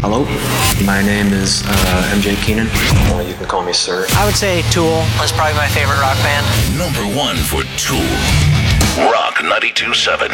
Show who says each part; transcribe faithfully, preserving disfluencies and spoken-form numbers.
Speaker 1: Hello, my name is uh, M J Keenan. Uh, you can call me Sir.
Speaker 2: I would say Tool is probably my favorite rock band.
Speaker 3: Number one for Tool. Rock ninety-two point seven.